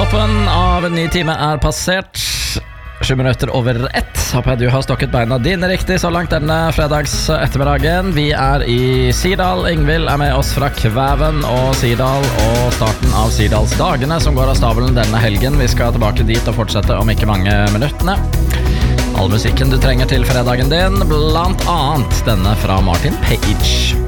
Toppen av en ny time er passert 7 minutter over 1. Håper jeg du har stokket beina dine riktig så langt denne fredags ettermiddagen. Vi er i Sirdal. Ingvild er med oss fra Kvæven og Sirdal, og starten av Sirdalsdagene som går av stabelen denne helgen. Vi skal tilbake dit og fortsette om ikke mange minuttene. All musikken du trenger til fredagen din, blant annet denne fra Martin Page.